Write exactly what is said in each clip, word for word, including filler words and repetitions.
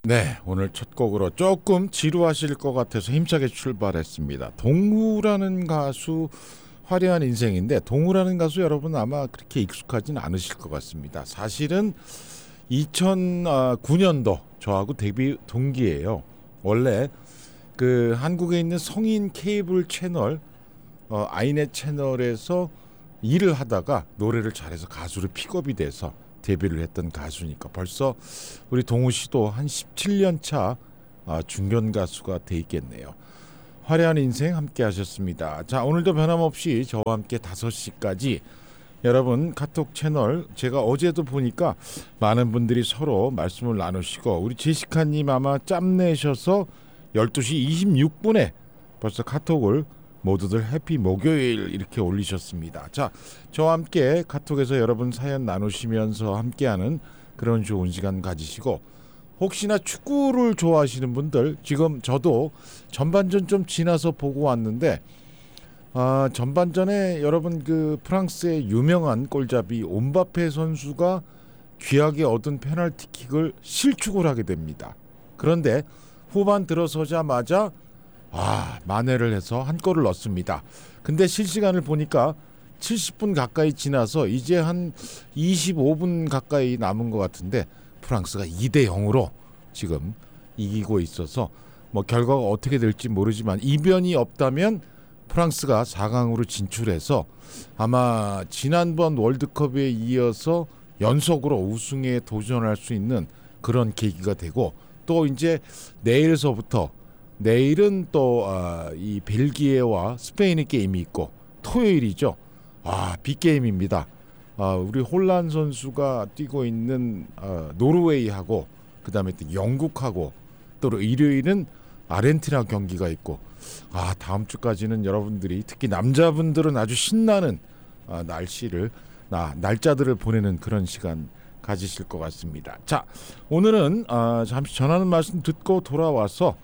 네, 오늘 첫 곡으로 조금 지루하실 것 같아서 힘차게 출발했습니다. 동우라는 가수 화려한 인생인데 동우라는 가수 여러분 아마 그렇게 익숙하진 않으실 것 같습니다. 사실은 이천구 년도 저하고 데뷔 동기예요. 원래 그 한국에 있는 성인 케이블 채널 어, 아이넷 채널에서 일을 하다가 노래를 잘해서 가수로 픽업이 돼서 데뷔를 했던 가수니까 벌써 우리 동우 씨도 한 십칠 년 차 중견 가수가 돼 있겠네요. 화려한 인생 함께 하셨습니다. 자, 오늘도 변함없이 저와 함께 다섯 시까지 여러분 카톡 채널 제가 어제도 보니까 많은 분들이 서로 말씀을 나누시고 우리 제시카님 아마 짬내셔서 열두 시 이십육 분에 벌써 카톡을 모두들 해피 목요일 이렇게 올리셨습니다. 자, 저와 함께 카톡에서 여러분 사연 나누시면서 함께하는 그런 좋은 시간 가지시고 혹시나 축구를 좋아하시는 분들 지금 저도 전반전 좀 지나서 보고 왔는데 아, 전반전에 여러분 그 프랑스의 유명한 골잡이 옴바페 선수가 귀하게 얻은 페널티킥을 실축을 하게 됩니다. 그런데 후반 들어서자마자 아, 만회를 해서 한 골을 넣습니다. 근데 실시간을 보니까 칠십 분 가까이 지나서 이제 한 이십오 분 가까이 남은 것 같은데 프랑스가 이 대 영으로 지금 이기고 있어서 뭐 결과가 어떻게 될지 모르지만 이변이 없다면 프랑스가 사 강으로 진출해서 아마 지난번 월드컵에 이어서 연속으로 우승에 도전할 수 있는 그런 계기가 되고 또 이제 내일서부터 내일은 또 이 아, 벨기에와 스페인의 게임이 있고 토요일이죠. 아, 빅게임입니다. 아, 우리 홀란 선수가 뛰고 있는 아, 노르웨이하고 그다음에 또 영국하고 또 일요일은 아르헨티나 경기가 있고 아, 다음 주까지는 여러분들이 특히 남자분들은 아주 신나는 아, 날씨를 아, 날짜들을 보내는 그런 시간 가지실 것 같습니다. 자, 오늘은 아, 잠시 전하는 말씀 듣고 돌아와서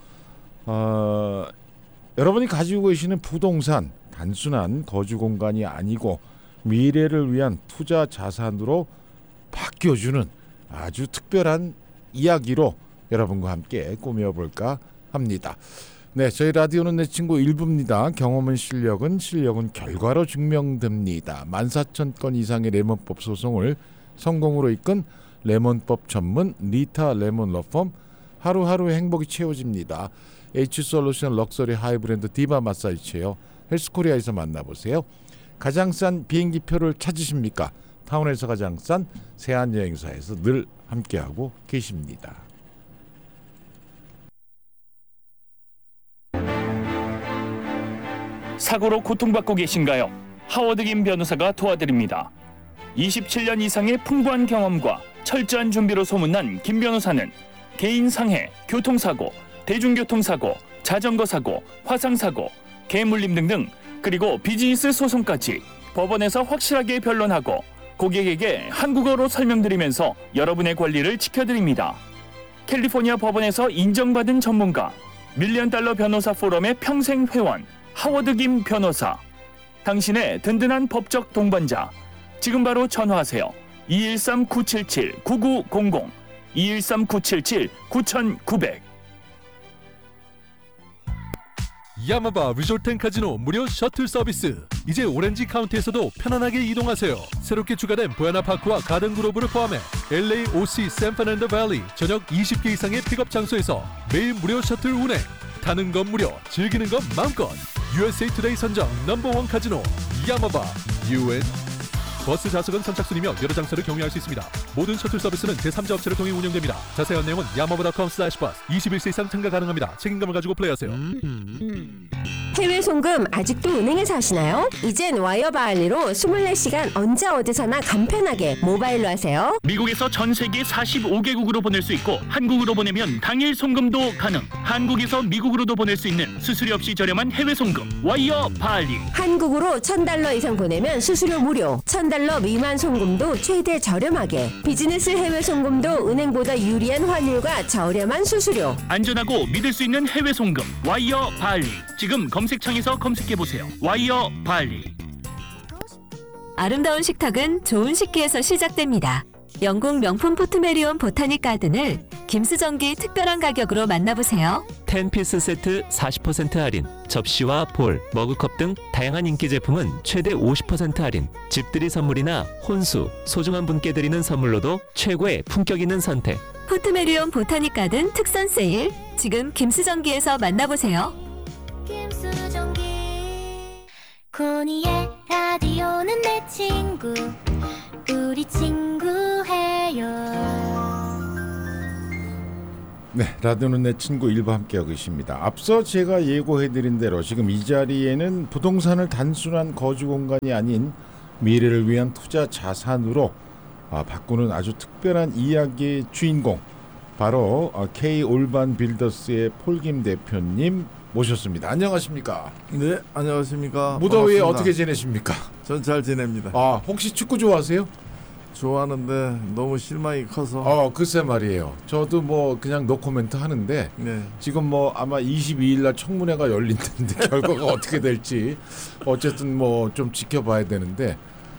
어, 여러분이 가지고 계시는 부동산 단순한 거주 공간이 아니고 미래를 위한 투자 자산으로 바뀌어주는 아주 특별한 이야기로 여러분과 함께 꾸며볼까 합니다. 네, 저희 라디오는 내 친구 일부입니다. 경험은 실력은 실력은 결과로 증명됩니다. 만 사천 건 이상의 레몬법 소송을 성공으로 이끈 레몬법 전문 리타 레몬 러펌 하루하루 행복이 채워집니다. H솔루션 럭셔리 하이브랜드 디바 마사지 체어 헬스코리아에서 만나보세요. 가장 싼 비행기표를 찾으십니까? 타운에서 가장 싼 세안여행사에서 늘 함께하고 계십니다. 사고로 고통받고 계신가요? 하워드 김 변호사가 도와드립니다. 이십칠 년 이상의 풍부한 경험과 철저한 준비로 소문난 김 변호사는 개인 상해, 교통사고, 대중교통사고, 자전거사고, 화상사고, 개물림 등등 그리고 비즈니스 소송까지 법원에서 확실하게 변론하고 고객에게 한국어로 설명드리면서 여러분의 권리를 지켜드립니다. 캘리포니아 법원에서 인정받은 전문가, 밀리언 달러 변호사 포럼의 평생 회원, 하워드 김 변호사. 당신의 든든한 법적 동반자. 지금 바로 전화하세요. 이일삼 구칠칠 구구공공, 이일삼 구칠칠 구구공공. 야마바 리조트 앤 카지노 무료 셔틀 서비스. 이제 오렌지 카운티에서도 편안하게 이동하세요. 새롭게 추가된 보야나 파크와 가든 그로브를 포함해 엘에이, 오씨, 샌프란시스코 밸리 전역 이십 개 이상의 픽업 장소에서 매일 무료 셔틀 운행. 타는 건 무료, 즐기는 건 마음껏. 유에스에이 투데이 선정 넘버원 카지노 야마바 유엔. 버스 좌석은 선착순이며 여러 장소를 경유할 수 있습니다. 모든 셔틀 서비스는 제삼자 업체를 통해 운영됩니다. 자세한 내용은 야마바 닷컴 슬래시 버스. 이십일 세 이상 참가 가능합니다. 책임감을 가지고 플레이하세요. 음. 해외 송금 아직도 은행에서 하시나요? 이젠 와이어바 알리로 이십사 시간 언제 어디서나 간편하게 모바일로 하세요. 미국에서 전 세계 사십오 개국으로 보낼 수 있고 한국으로 보내면 당일 송금도 가능. 한국에서 미국으로도 보낼 수 있는 수수료 없이 저렴한 해외 송금 와이어바 알리. 한국으로 천 달러 이상 보내면 수수료 무료. 천 달러 미만 송금도 최대 저렴하게. 비즈니스 해외 송금도 은행보다 유리한 환율과 저렴한 수수료. 안전하고 믿을 수 있는 해외 송금 와이어바 알리. 지금 검색창에서 검색해보세요. 와이어바 알리. 아름다운 식탁은 좋은 식기에서 시작됩니다. 영국 명품 포트메리온 보타닉 가든을 김수정기 특별한 가격으로 만나보세요. 텐 피스 세트 사십 퍼센트 할인, 접시와 볼, 머그컵 등 다양한 인기 제품은 최대 오십 퍼센트 할인, 집들이 선물이나 혼수, 소중한 분께 드리는 선물로도 최고의 품격 있는 선택. 포트메리온 보타닉 가든 특선 세일, 지금 김수정기에서 만나보세요. 김수정기 코니의 라디오는 내 친구 우리 친구해요. 네, 라디오는 내 친구 일부 함께하고 계십니다. 앞서 제가 예고해드린 대로 지금 이 자리에는 부동산을 단순한 거주 공간이 아닌 미래를 위한 투자 자산으로 아, 바꾸는 아주 특별한 이야기의 주인공, 바로 K 올반 빌더스의 폴김 대표님 모셨습니다. 안녕하십니까? 네, 안녕하십니까? 무더위에 반갑습니다. 어떻게 지내십니까? 전 잘 지냅니다. 아, 혹시 축구 좋아하세요? 좋아하는데 너무 실망이 커서. 어, 글쎄 말이에요. 저도 뭐 그냥 노코멘트 하는데 네. 지금 뭐 아마 이십이 일 날 청문회가 열릴 텐데 결과가 어떻게 될지 어쨌든 뭐 좀 지켜봐야 되는데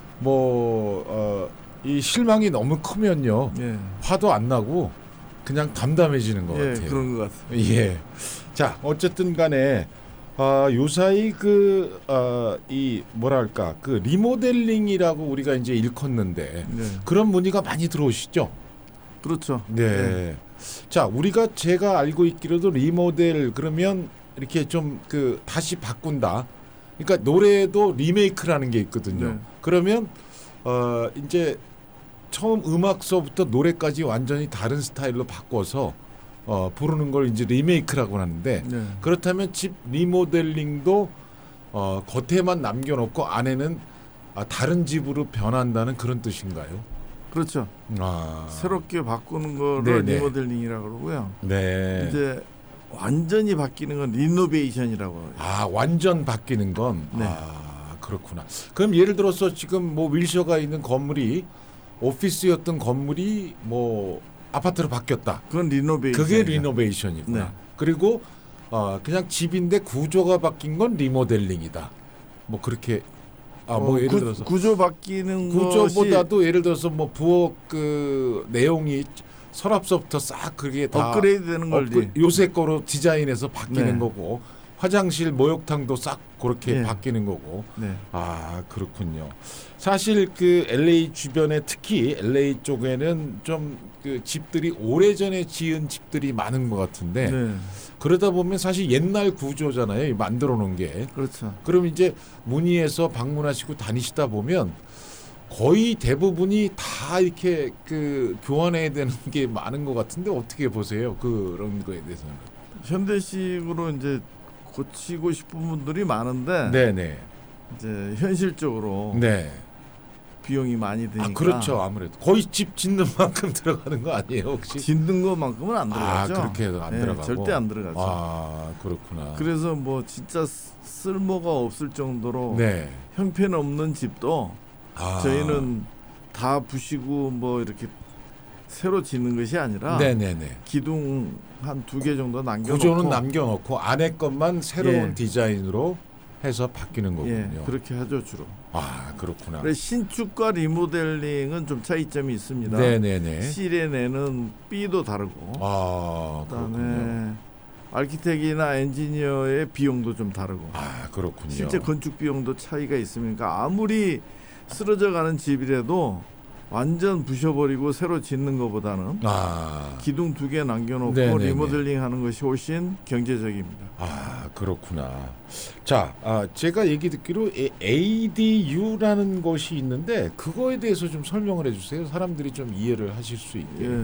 뭐 어, 이 실망이 너무 크면요. 예. 화도 안 나고 그냥 담담해지는 것 예, 같아요. 그런 것 같아요. 예. 자, 어쨌든 간에 어, 요사이 그 어, 이 뭐랄까 그 리모델링이라고 우리가 이제 일컫는데 네. 그런 문의가 많이 들어오시죠? 그렇죠. 네. 네. 자, 우리가 제가 알고 있기로도 리모델 그러면 이렇게 좀 그 다시 바꾼다. 그러니까 노래도 리메이크라는 게 있거든요. 네. 그러면 어 이제 처음 음악서부터 노래까지 완전히 다른 스타일로 바꿔서 어 부르는 걸 이제 리메이크라고 하는데 네. 그렇다면 집 리모델링도 어 겉에만 남겨놓고 안에는 아, 다른 집으로 변한다는 그런 뜻인가요? 그렇죠. 아. 새롭게 바꾸는 거를 네네. 리모델링이라고 그러고요. 네. 이제 완전히 바뀌는 건 리노베이션이라고 해요. 아, 완전 바뀌는 건 네. 아, 그렇구나. 그럼 예를 들어서 지금 뭐 윌셔가 있는 건물이 오피스였던 건물이 뭐 아파트로 바뀌었다. 그건 리노베이션. 그게 리노베이션이구나. 네. 그리고 어, 그냥 집인데 구조가 바뀐 건 리모델링이다. 뭐 그렇게 아, 뭐 어, 예를 구, 들어서 구조 바뀌는 구조보다도 예를 들어서 뭐 부엌 그 내용이 서랍서부터 싹 그게 것이 다 업그레이드 되는 걸 업그, 요새 거로 디자인해서 바뀌는 네. 거고 화장실 목욕탕도 싹 그렇게 네. 바뀌는 거고. 네. 아, 그렇군요. 사실 그 엘에이 주변에 특히 엘에이 쪽에는 좀 그 집들이 오래전에 지은 집들이 많은 것 같은데 네. 그러다 보면 사실 옛날 구조잖아요. 이 만들어 놓은 게. 그렇죠. 그럼 이제 문의해서 방문하시고 다니시다 보면 거의 대부분이 다 이렇게 그 교환해야 되는 게 많은 것 같은데 어떻게 보세요? 그런 거에 대해서는. 현대식으로 이제 고치고 싶은 분들이 많은데 네네. 이제 현실적으로 네. 비용이 많이 드니까. 아, 그렇죠. 아무래도 거의 집 짓는 만큼 들어가는 거 아니에요, 혹시? 짓는 것만큼은 안 아, 들어가죠. 그렇게 해도 안 네, 들어가고. 절대 안 들어가죠. 아, 그렇구나. 그래서 뭐 진짜 쓰- 쓸모가 없을 정도로 네. 형편없는 집도 아. 저희는 다 부시고 뭐 이렇게 새로 짓는 것이 아니라 네네네. 기둥 한 두 개 정도 남겨놓고 구조는 남겨놓고 안에 것만 새로운 예. 디자인으로 해서 바뀌는 거군요. 예, 그렇게 하죠 주로. 아, 그렇구나. 그래서 신축과 리모델링은 좀 차이점이 있습니다. 네네네. 실에 내는 B도 다르고 아, 그렇군요. 그다음에 아키텍이나 엔지니어의 비용도 좀 다르고 아, 그렇군요. 실제 건축 비용도 차이가 있으니까 아무리 쓰러져가는 집이라도 완전 부셔버리고 새로 짓는 것보다는 아, 기둥 두 개 남겨놓고 네네네. 리모델링하는 것이 훨씬 경제적입니다. 아, 그렇구나. 자, 아, 제가 얘기 듣기로 에이디유라는 것이 있는데 그거에 대해서 좀 설명을 해주세요. 사람들이 좀 이해를 하실 수 있게. 예.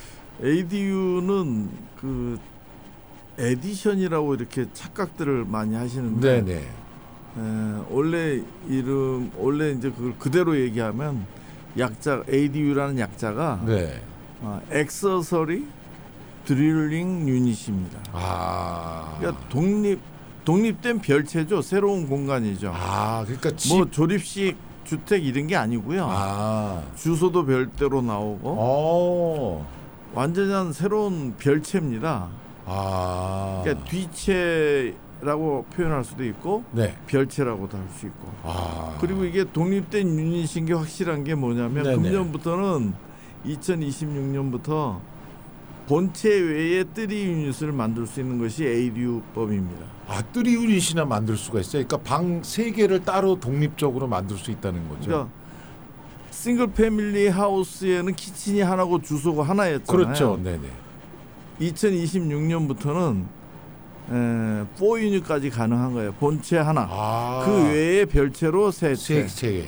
에이디유는 그 에디션이라고 이렇게 착각들을 많이 하시는데 네네. 에, 원래 이름 원래 이제 그걸 그대로 얘기하면 약자 에이디유라는 약자가 네. 어, 액세서리 드릴링 유닛입니다. 아. 그러니까 독립 독립된 별채죠. 새로운 공간이죠. 아, 그러니까 집. 뭐 조립식 주택 이런 게 아니고요. 아. 주소도 별대로 나오고 어. 완전한 새로운 별채입니다. 아. 그러니까 뒤채라고 표현할 수도 있고 네. 별채라고도 할 수 있고. 아. 그리고 이게 독립된 유닛인 게 확실한 게 뭐냐면 네네. 금년부터는 이천이십육 년부터 본체 외에 쓰리 유닛을 만들 수 있는 것이 에이디유법입니다. 아, 쓰리 유닛이나 만들 수가 있어요. 그러니까 방 세 개를 따로 독립적으로 만들 수 있다는 거죠. 그러니까 싱글 패밀리 하우스에는 키친이 하나고 주소가 하나였잖아요. 그렇죠. 네네. 이천이십육 년부터는 에, 사 유닛까지 가능한 거예요. 본체 하나. 아, 그 외에 별채로 세 채. 세, 세 개.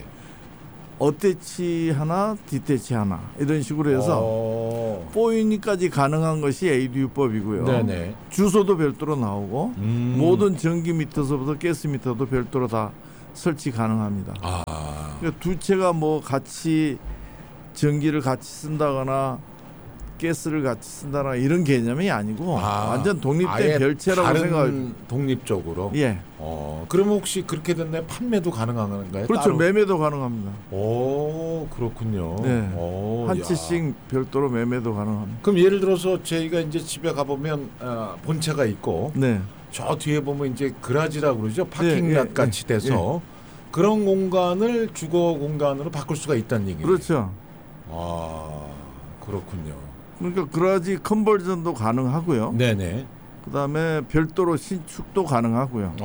어태치 하나, 디태치 하나 이런 식으로 해서 어. 사 유닛까지 가능한 것이 에이디유법이고요. 네네. 주소도 별도로 나오고 음. 모든 전기 미터서부터 가스 미터도 별도로 다 설치 가능합니다. 아. 그러니까 두 채가 뭐 같이 전기를 같이 쓴다거나 가스를 같이 쓴다거나 이런 개념이 아니고 아, 완전 독립된 아예 별채라고 다른 생각을. 독립적으로. 예, 어. 그러면 혹시 그렇게 된다면 판매도 가능한가요? 그렇죠. 따로? 매매도 가능합니다. 오, 그렇군요. 네. 오, 한 야. 채씩 별도로 매매도 가능합니다. 그럼 예를 들어서 저희가 이제 집에 가 보면 어, 본체가 있고 네, 저 뒤에 보면 이제 그라지라고 그러죠. 파킹랏 예, 예, 같이 예, 돼서 그런 공간을 주거 공간으로 바꿀 수가 있다는 얘기예요. 그렇죠. 아, 그렇군요. 그러니까 그라지 컨버전도 가능하고요. 네네. 그다음에 별도로 신축도 가능하고요.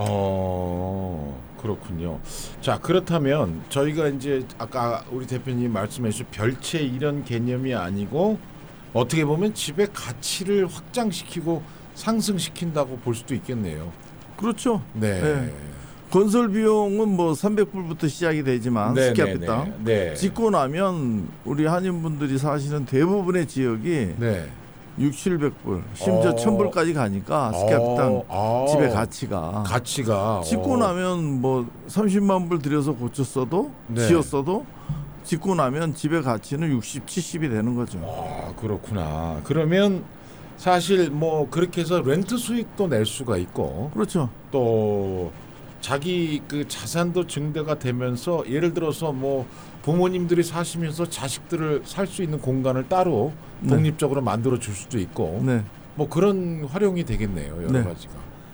어, 그렇군요. 자, 그렇다면 저희가 이제 아까 우리 대표님 말씀해 주신 별채 이런 개념이 아니고 어떻게 보면 집의 가치를 확장시키고 상승시킨다고 볼 수도 있겠네요. 그렇죠. 네. 네. 건설 비용은 뭐 삼백 불부터 시작이 되지만 네, 스퀘어피당 네, 네. 짓고 나면 우리 한인분들이 사시는 대부분의 지역이 네. 육칠백 불 심지어 어. 천 불까지 가니까 스퀘어피당 어, 집의 가치가 가치가 짓고 어. 나면 뭐 삼십만 불 들여서 고쳤어도 네. 지었어도 짓고 나면 집의 가치는 육십, 칠십이 되는 거죠. 아, 그렇구나. 그러면 사실 뭐 그렇게 해서 렌트 수익도 낼 수가 있고 그렇죠. 또 자기 그 자산도 증대가 되면서 예를 들어서 뭐 부모님들이 사시면서 자식들을 살 수 있는 공간을 따로 네. 독립적으로 만들어 줄 수도 있고 네. 뭐 그런 활용이 되겠네요. 여러 네. 가지가.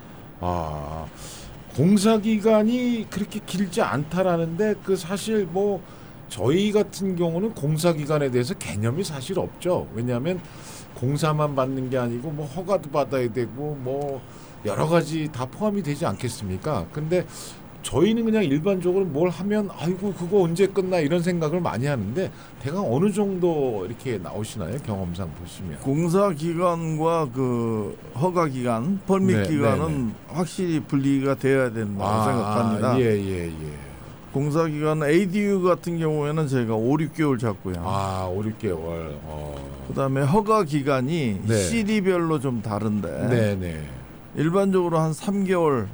아, 공사 기간이 그렇게 길지 않다라는데 그 사실 뭐 저희 같은 경우는 공사 기간에 대해서 개념이 사실 없죠. 왜냐하면 공사만 받는 게 아니고 뭐 허가도 받아야 되고 뭐 여러 가지 다 포함이 되지 않겠습니까? 근데 저희는 그냥 일반적으로 뭘 하면 아이고 그거 언제 끝나 이런 생각을 많이 하는데 대강 어느 정도 이렇게 나오시나요? 경험상 보시면. 공사 기간과 그 허가 기간, 퍼밋 네, 기간은 네, 확실히 분리가 되어야 된다고 생각합니다. 예, 예, 예. 공사 기간 에이디유 같은 경우에는 저희가 오, 육 개월 잡고요. 아, 오, 육 개월. 어. 그다음에 허가 기간이 네. 시리별로 좀 다른데 네, 네. 일반적으로 한 삼 개월,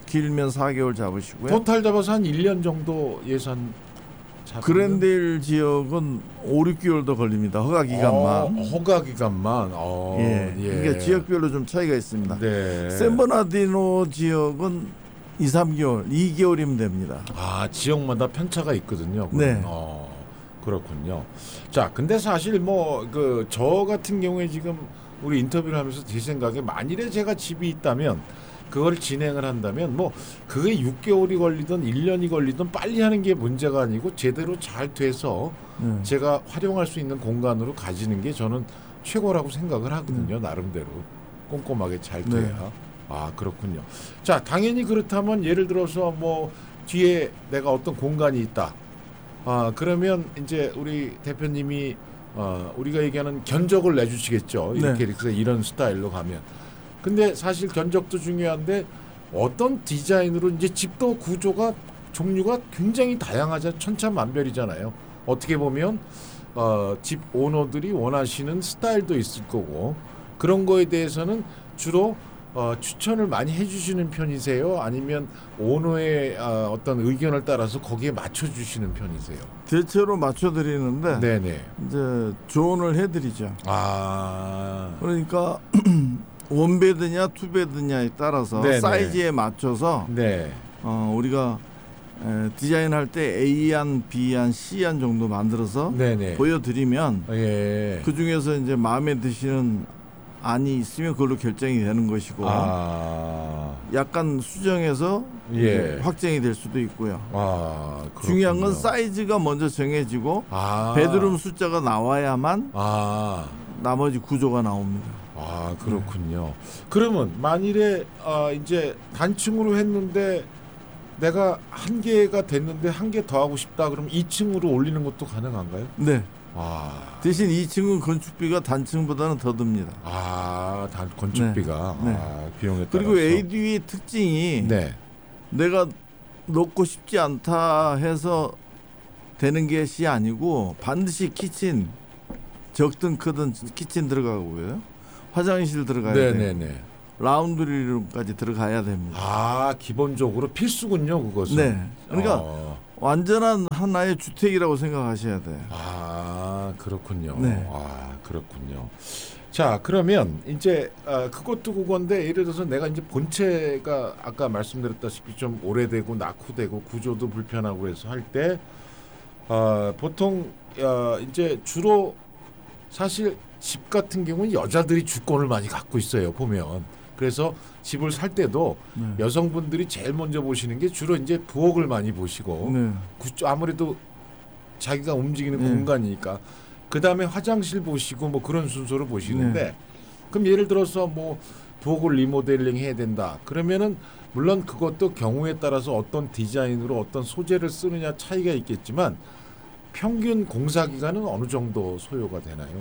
길면 사 개월 잡으시고요. 토탈 잡아서 한 일 년 정도 예산 잡으면 그랜데일 지역은 오, 육 개월 더 걸립니다. 허가 기간만. 어, 허가 기간만. 어, 예. 예. 그러니까 지역별로 좀 차이가 있습니다. 네. 샌버나디노 지역은 이, 삼 개월, 이 개월이면 됩니다. 아, 지역마다 편차가 있거든요. 그건. 네. 어, 그렇군요. 자, 근데 사실 뭐 그 저 같은 경우에 지금 우리 인터뷰를 하면서 제 생각에 만일에 제가 집이 있다면 그걸 진행을 한다면 뭐 그게 육 개월이 걸리든 일 년이 걸리든 빨리 하는 게 문제가 아니고 제대로 잘 돼서 네. 제가 활용할 수 있는 공간으로 가지는 게 저는 최고라고 생각을 하거든요. 나름대로 꼼꼼하게 잘 돼야. 네. 아, 그렇군요. 자, 당연히 그렇다면 예를 들어서 뭐 뒤에 내가 어떤 공간이 있다. 아, 그러면 이제 우리 대표님이 어, 우리가 얘기하는 견적을 내주시겠죠. 이렇게 네. 이렇게 이런 스타일로 가면. 근데 사실 견적도 중요한데 어떤 디자인으로 이제 집도 구조가 종류가 굉장히 다양하자 천차만별이잖아요. 어떻게 보면 어, 집 오너들이 원하시는 스타일도 있을 거고 그런 거에 대해서는 주로 어, 추천을 많이 해주시는 편이세요? 아니면 오너의 어, 어떤 의견을 따라서 거기에 맞춰주시는 편이세요? 대체로 맞춰드리는데 네네. 이제 조언을 해드리죠. 아, 그러니까 원베드냐 투베드냐에 따라서 네네. 사이즈에 맞춰서 네. 어, 우리가 에, 디자인할 때 A안, B안, C안 정도 만들어서 네네. 보여드리면 예. 그 중에서 이제 마음에 드시는 안이 있으면 그걸로 결정이 되는 것이고 아, 약간 수정해서 예. 확정이 될 수도 있고요. 아, 중요한 건 그렇군요. 사이즈가 먼저 정해지고 아. 베드룸 숫자가 나와야만 아. 나머지 구조가 나옵니다. 아, 그렇군요. 그러면 만일에 아, 이제 단층으로 했는데 내가 한 개가 됐는데 한 개 더 하고 싶다 그러면 이 층으로 올리는 것도 가능한가요? 네. 아. 대신 이 층은 건축비가 단층보다는 더 듭니다. 아, 단 건축비가 네. 아, 비용에 따라서. 그리고 에이디유의 특징이 네. 내가 넣고 싶지 않다 해서 되는 것이 아니고 반드시 키친 적든 크든 키친 들어가고요. 화장실 들어가야 네, 돼요. 네, 네. 라운드리룸까지 들어가야 됩니다. 아, 기본적으로 필수군요, 그것은. 네. 그러니까 어. 완전한 하나의 주택이라고 생각하셔야 돼요. 아, 그렇군요. 네. 아, 그렇군요. 자, 그러면 이제 아, 그것도 그건데 예를 들어서 내가 이제 본체가 아까 말씀드렸다시피 좀 오래되고 낙후되고 구조도 불편하고 해서 할 때 아, 보통 아, 이제 주로 사실 집 같은 경우는 여자들이 주권을 많이 갖고 있어요, 보면. 그래서 집을 살 때도 네. 여성분들이 제일 먼저 보시는 게 주로 이제 부엌을 많이 보시고 네. 구- 아무래도 자기가 움직이는 네. 공간이니까 그 다음에 화장실 보시고 뭐 그런 순서로 보시는데 네. 그럼 예를 들어서 뭐 부엌을 리모델링 해야 된다 그러면은 물론 그것도 경우에 따라서 어떤 디자인으로 어떤 소재를 쓰느냐 차이가 있겠지만 평균 공사 기간은 어느 정도 소요가 되나요?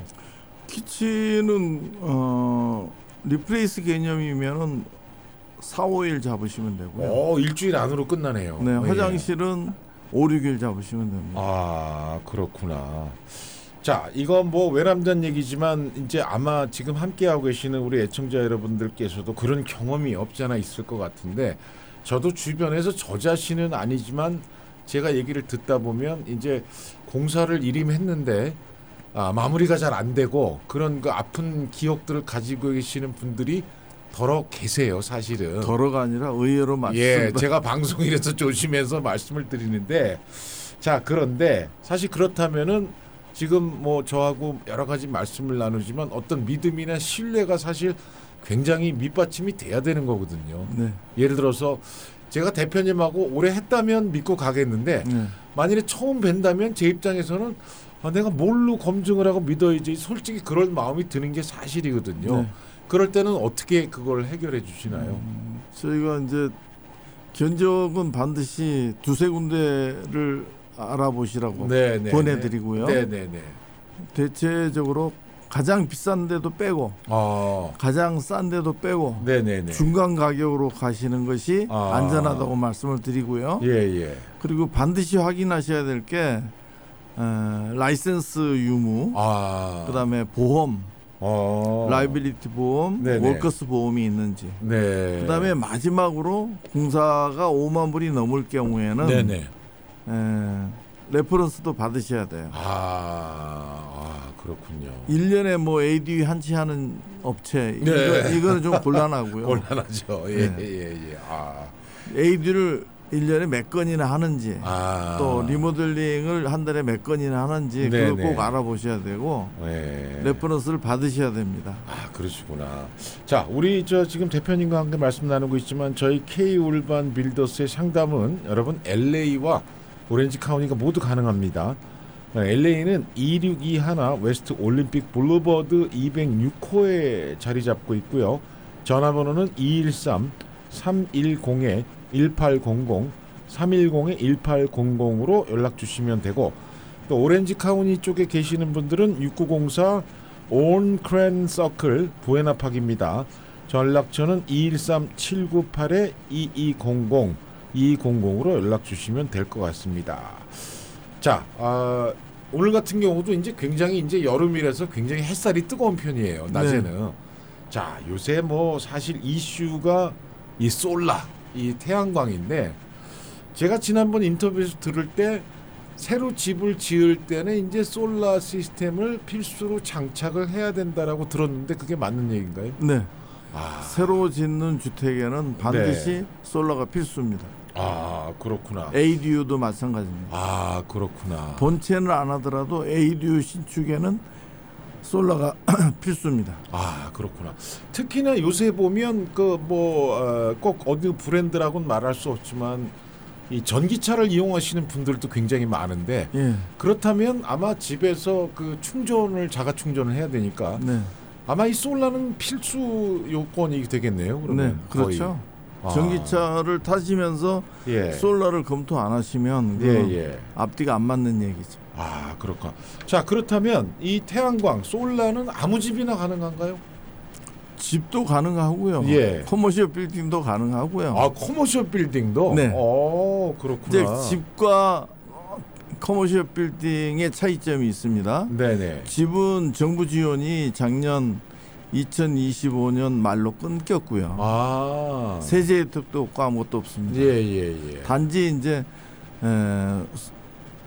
키친은 어, 리플레이스 개념이면은 사, 오 일 잡으시면 되고요. 어, 일주일 안으로 끝나네요. 네, 예. 화장실은 오, 육 일 잡으시면 됩니다. 아, 그렇구나. 자, 이건 뭐 외람된 얘기지만 이제 아마 지금 함께하고 계시는 우리 애청자 여러분들께서도 그런 경험이 없지 않아 있을 것 같은데 저도 주변에서 저 자신은 아니지만 제가 얘기를 듣다 보면 이제 공사를 일임했는데 아, 마무리가 잘 안 되고 그런 그 아픈 기억들을 가지고 계시는 분들이 더러 계세요, 사실은. 더러가 아니라 의외로 맞습니다. 예, 제가 방송이라서 조심해서 말씀을 드리는데 자, 그런데 사실 그렇다면은 지금 뭐 저하고 여러 가지 말씀을 나누지만 어떤 믿음이나 신뢰가 사실 굉장히 밑받침이 돼야 되는 거거든요. 네. 예를 들어서 제가 대표님하고 오래 했다면 믿고 가겠는데 네. 만일에 처음 뵌다면 제 입장에서는 아, 내가 뭘로 검증을 하고 믿어야지 솔직히 그런 마음이 드는 게 사실이거든요. 네. 그럴 때는 어떻게 그걸 해결해 주시나요? 음, 저희가 이제 견적은 반드시 두세 군데를 알아보시라고 네, 네, 보내드리고요. 네, 네, 네. 대체적으로 가장 비싼 데도 빼고 아, 가장 싼 데도 빼고 네, 네, 네. 중간 가격으로 가시는 것이 아. 안전하다고 말씀을 드리고요. 예, 예. 그리고 반드시 확인하셔야 될 게 어, 라이센스 유무, 아, 그다음에 보험, 어, 라이빌리티 보험, 네네. 월커스 보험이 있는지. 네. 그다음에 마지막으로 공사가 오만 불이 넘을 경우에는 네, 네. 에, 레퍼런스도 받으셔야 돼요. 아, 아, 그렇군요. 일 년에 뭐 에이디유 한 채 하는 업체 네. 이거, 이거는 좀 곤란하고요. 곤란하죠. 예, 네. 예, 예. 아, 에이디유를 일 년에 몇 건이나 하는지 아, 또 리모델링을 한 달에 몇 건이나 하는지 네, 그걸 네. 꼭 알아보셔야 되고 네. 레퍼런스를 받으셔야 됩니다. 아, 그러시구나. 자, 우리 저 지금 대표님과 함께 말씀 나누고 있지만 저희 K 울반 빌더스의 상담은 여러분 엘에이와 오렌지 카운티가 모두 가능합니다. 엘에이는 이육이일 웨스트 올림픽 블루버드 이백육 호에 자리 잡고 있고요. 전화번호는 이일삼 삼일공 일팔공공 삼일공 일팔공공으로 연락 주시면 되고 또 오렌지 카운티 쪽에 계시는 분들은 육구공사 온크랜 서클 부에나팍입니다. 전락처는 이일삼 칠구팔 이이공공 이이공공으로 연락 주시면 될 것 같습니다. 자, 아, 오늘 같은 경우도 이제 굉장히 이제 여름이라서 굉장히 햇살이 뜨거운 편이에요. 낮에는. 네. 자, 요새 뭐 사실 이슈가 이 솔라, 이 태양광인데 제가 지난번 인터뷰에서 들을 때 새로 집을 지을 때는 이제 솔라 시스템을 필수로 장착을 해야 된다라고 들었는데 그게 맞는 얘기인가요? 네. 아, 새로 짓는 주택에는 반드시 네. 솔라가 필수입니다. 아, 그렇구나. 에이디유도 마찬가지입니다. 아, 그렇구나. 본체는 안 하더라도 에이디유 신축에는 솔라가 필수입니다. 아 그렇구나. 특히나 요새 보면 그 뭐 꼭 어느 브랜드라고는 말할 수 없지만 이 전기차를 이용하시는 분들도 굉장히 많은데 예. 그렇다면 아마 집에서 그 충전을 자가 충전을 해야 되니까 네. 아마 이 솔라는 필수 요건이 되겠네요. 네, 그러면 그렇죠. 거의. 전기차를 타시면서 아, 예. 솔라를 검토 안 하시면 예, 그 예. 앞뒤가 안 맞는 얘기죠. 아 그렇구나. 자 그렇다면 이 태양광 솔라는 아무 집이나 가능한가요? 집도 가능하고요. 예. 커머셜 빌딩도 가능하고요. 아 커머셜 빌딩도. 네. 어 이제 그렇구나. 집과 커머셜 빌딩의 차이점이 있습니다. 네네. 집은 정부 지원이 작년 이천이십오 년 말로 끊겼고요. 아. 세제 혜택도 없고 아무것도 없습니다. 예예예. 예, 예. 단지 이제 에,